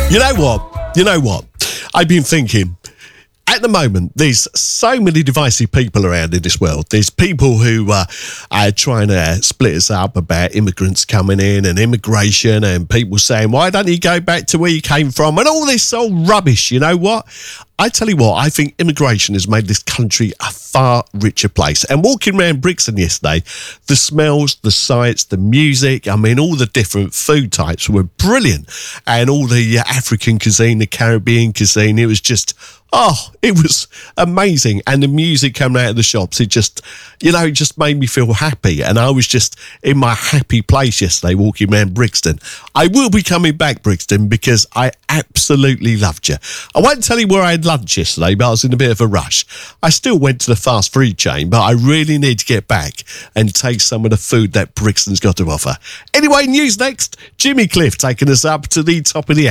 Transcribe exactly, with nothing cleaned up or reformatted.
You know what? You know what? I've been thinking. At the moment, there's so many divisive people around in this world. There's people who uh, are trying to split us up about immigrants coming in and immigration, and people saying, why don't you go back to where you came from? And all this old rubbish. You know what? I tell you what, I think immigration has made this country a far richer place. And walking around Brixton yesterday, the smells, the sights, the music, I mean, all the different food types were brilliant. And all the uh, African cuisine, the Caribbean cuisine, it was just, oh, it was amazing. And the music coming out of the shops, it just, you know, it just made me feel happy. And I was just in my happy place yesterday walking around Brixton. I will be coming back, Brixton, because I absolutely loved you. I won't tell you where I had lunch yesterday, but I was in a bit of a rush. I still went to the fast food chain, but I really need to get back and taste some of the food that Brixton's got to offer. Anyway, news next. Jimmy Cliff taking us up to the top of the hour.